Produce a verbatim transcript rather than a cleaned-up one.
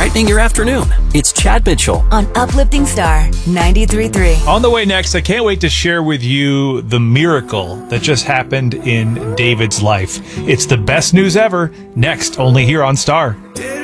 brightening your afternoon. It's Chad Mitchell on Uplifting Star ninety-three point three. On the way next, I can't wait to share with you the miracle that just happened in David's life. It's the best news ever. Next, only here on Star.